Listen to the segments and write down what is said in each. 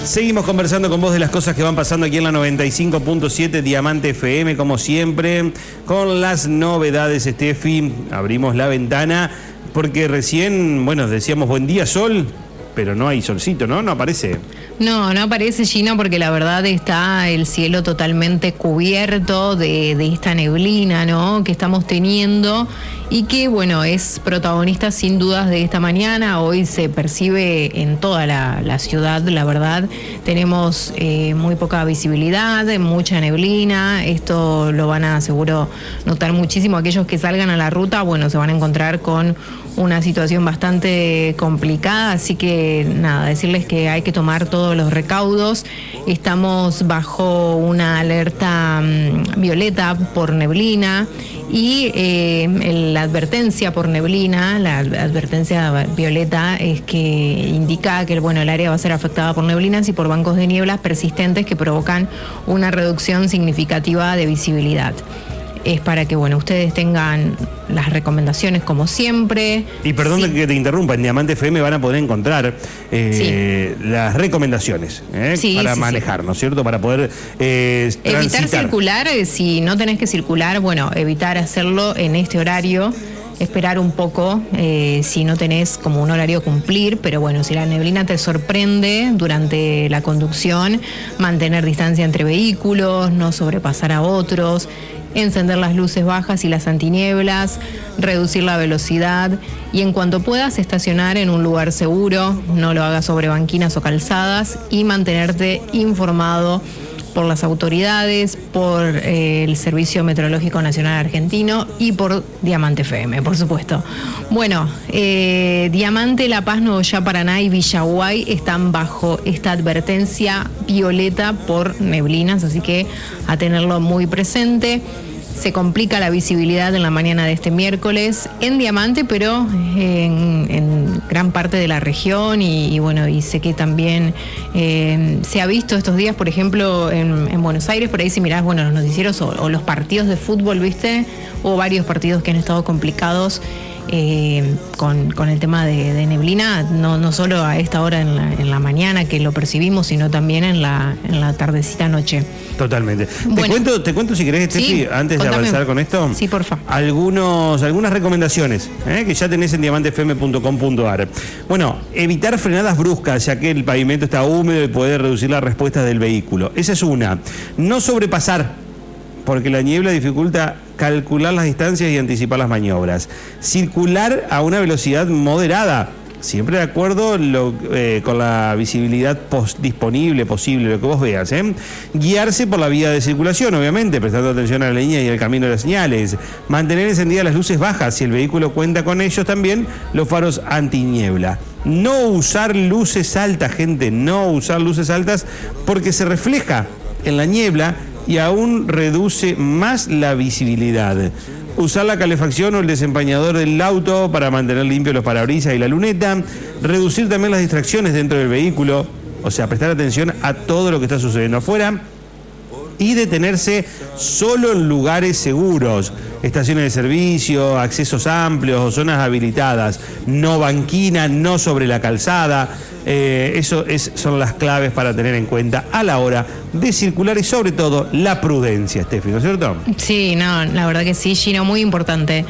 Seguimos conversando con vos de las cosas que van pasando aquí en la 95.7 Diamante FM, como siempre, con las novedades, Steffi. Abrimos la ventana porque recién, decíamos buen día, sol, pero no hay solcito, ¿no? No aparece. No aparece, Gino, porque la verdad está el cielo totalmente cubierto de esta neblina, ¿no?, que estamos teniendo y que, es protagonista sin dudas de esta mañana. Hoy se percibe en toda la ciudad, la verdad. Tenemos muy poca visibilidad, mucha neblina. Esto lo van a seguro notar muchísimo. Aquellos que salgan a la ruta, se van a encontrar con una situación bastante complicada, así que nada, decirles que hay que tomar todos los recaudos. Estamos bajo una alerta violeta por neblina y la advertencia por neblina, la advertencia violeta es que indica que el área va a ser afectada por neblinas y por bancos de nieblas persistentes que provocan una reducción significativa de visibilidad. Es para que, ustedes tengan las recomendaciones como siempre. Y perdón que te interrumpa, en Diamante FM van a poder encontrar las recomendaciones para manejar, ¿no es cierto? Para poder evitar circular, si no tenés que circular, evitar hacerlo en este horario. Esperar un poco si no tenés como un horario cumplir, pero si la neblina te sorprende durante la conducción, mantener distancia entre vehículos, no sobrepasar a otros, encender las luces bajas y las antinieblas, reducir la velocidad y en cuanto puedas estacionar en un lugar seguro, no lo hagas sobre banquinas o calzadas y mantenerte informado por las autoridades, por el Servicio Meteorológico Nacional Argentino y por Diamante FM, por supuesto. Diamante, La Paz, Nuevo Ya, Paraná y Villaguay están bajo esta advertencia violeta por neblinas, así que a tenerlo muy presente. Se complica la visibilidad en la mañana de este miércoles en Diamante, pero en gran parte de la región y sé que también se ha visto estos días, por ejemplo, en Buenos Aires, por ahí si mirás, los noticieros o los partidos de fútbol, ¿viste? Hubo varios partidos que han estado complicados con el tema de neblina, no solo a esta hora en la mañana que lo percibimos, sino también en la tardecita noche. Totalmente. Te cuento si querés, Steffi, antes de avanzar con esto. Sí, por favor. Algunas recomendaciones que ya tenés en diamantefm.com.ar. Evitar frenadas bruscas, ya que el pavimento está húmedo y puede reducir la respuesta del vehículo. Esa es una. No sobrepasar, porque la niebla dificulta calcular las distancias y anticipar las maniobras. Circular a una velocidad moderada, siempre de acuerdo con la visibilidad disponible, posible, lo que vos veas. Guiarse por la vía de circulación, obviamente, prestando atención a la línea y el camino de las señales. Mantener encendidas las luces bajas, si el vehículo cuenta con ellos también, los faros antiniebla. No usar luces altas, gente, no usar luces altas, porque se refleja en la niebla y aún reduce más la visibilidad. Usar la calefacción o el desempañador del auto para mantener limpios los parabrisas y la luneta. Reducir también las distracciones dentro del vehículo, o sea, prestar atención a todo lo que está sucediendo afuera. Y detenerse solo en lugares seguros, estaciones de servicio, accesos amplios o zonas habilitadas. No banquina, no sobre la calzada. Son las claves para tener en cuenta a la hora de circular y sobre todo la prudencia, Steffi, ¿no es cierto? Sí, la verdad que sí, Gino, muy importante.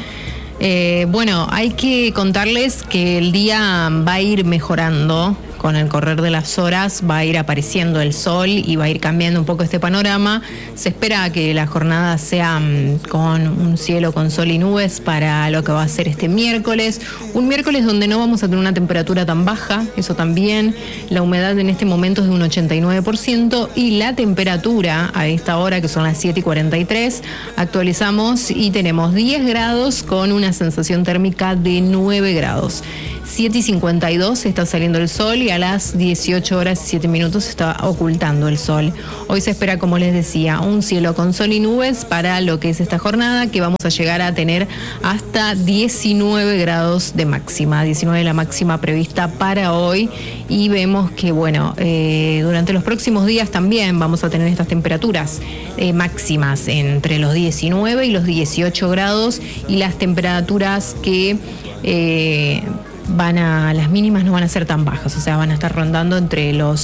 Hay que contarles que el día va a ir mejorando. Con el correr de las horas va a ir apareciendo el sol y va a ir cambiando un poco este panorama. Se espera que la jornada sea con un cielo con sol y nubes para lo que va a ser este miércoles. Un miércoles donde no vamos a tener una temperatura tan baja, eso también. La humedad en este momento es de un 89% y la temperatura a esta hora, que son las 7:43, actualizamos y tenemos 10 grados con una sensación térmica de 9 grados. 7:52 está saliendo el sol y a las 18 horas y 7 minutos se está ocultando el sol. Hoy se espera, como les decía, un cielo con sol y nubes para lo que es esta jornada, que vamos a llegar a tener hasta 19 grados de máxima, 19 la máxima prevista para hoy. Y vemos que, durante los próximos días también vamos a tener estas temperaturas máximas entre los 19 y los 18 grados y las temperaturas que las mínimas no van a ser tan bajas, o sea, van a estar rondando entre los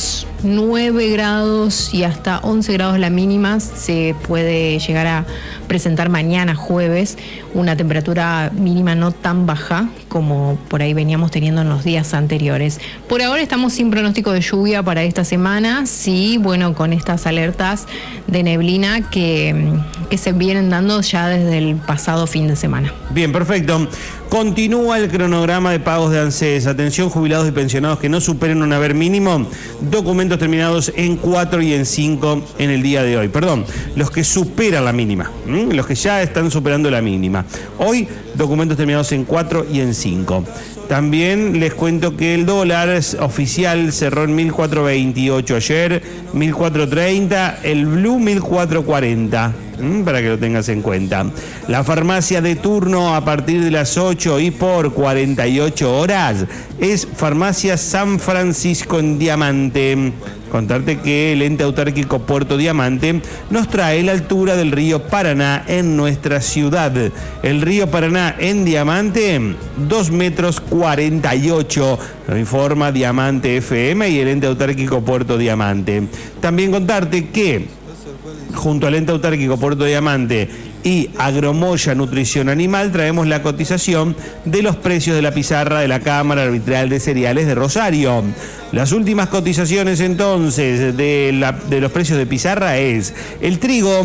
9 grados y hasta 11 grados la mínima se puede llegar a presentar mañana jueves, una temperatura mínima no tan baja como por ahí veníamos teniendo en los días anteriores. Por ahora estamos sin pronóstico de lluvia para esta semana, sí, bueno, con estas alertas de neblina que se vienen dando ya desde el pasado fin de semana. Bien, perfecto. Continúa el cronograma de pagos de ANSES. Atención, jubilados y pensionados que no superen un haber mínimo. Documentos terminados en 4 y en 5 en el día de hoy. Perdón, los que superan la mínima. Los que ya están superando la mínima. Hoy, documentos terminados en 4 y en 5. También les cuento que el dólar oficial cerró en 1.428 ayer, 1.430, el blue 1.440. Para que lo tengas en cuenta. La farmacia de turno a partir de las 8 y por 48 horas es Farmacia San Francisco en Diamante. Contarte que el ente autárquico Puerto Diamante nos trae la altura del río Paraná en nuestra ciudad. El río Paraná en Diamante, 2 metros 48. Lo informa Diamante FM y el ente autárquico Puerto Diamante. También contarte que junto al ente autárquico Puerto Diamante y Agromoya Nutrición Animal traemos la cotización de los precios de la pizarra de la Cámara Arbitral de Cereales de Rosario. Las últimas cotizaciones entonces de los precios de pizarra es el trigo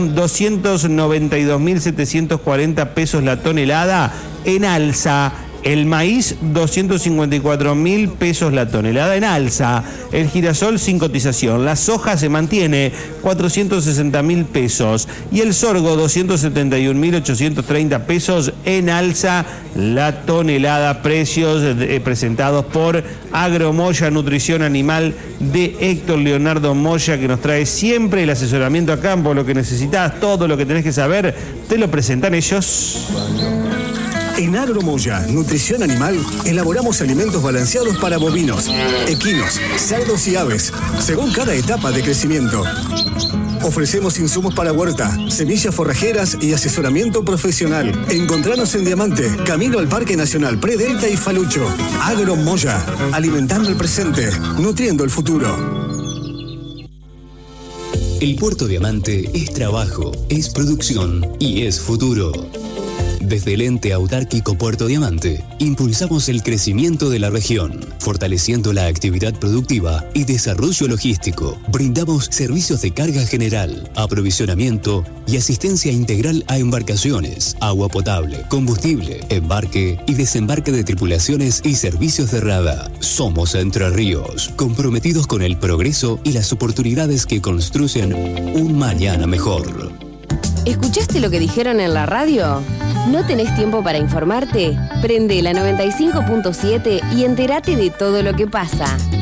292.740 pesos la tonelada en alza. El maíz, 254.000 pesos la tonelada en alza. El girasol sin cotización. La soja se mantiene, 460.000 pesos. Y el sorgo, 271.830 pesos en alza la tonelada. Precios presentados por Agromoya Nutrición Animal de Héctor Leonardo Moya, que nos trae siempre el asesoramiento a campo. Lo que necesitas, todo lo que tenés que saber, te lo presentan ellos. En Agromoya Nutrición Animal elaboramos alimentos balanceados para bovinos, equinos, cerdos y aves, según cada etapa de crecimiento. Ofrecemos insumos para huerta, semillas forrajeras y asesoramiento profesional. Encontranos en Diamante, camino al Parque Nacional Predelta y Falucho. Agromoya, alimentando el presente, nutriendo el futuro. El Puerto Diamante es trabajo, es producción y es futuro. Desde el ente autárquico Puerto Diamante, impulsamos el crecimiento de la región, fortaleciendo la actividad productiva y desarrollo logístico. Brindamos servicios de carga general, aprovisionamiento y asistencia integral a embarcaciones, agua potable, combustible, embarque y desembarque de tripulaciones y servicios de rada. Somos Entre Ríos, comprometidos con el progreso y las oportunidades que construyen un mañana mejor. ¿Escuchaste lo que dijeron en la radio? ¿No tenés tiempo para informarte? Prende la 95.7 y entérate de todo lo que pasa.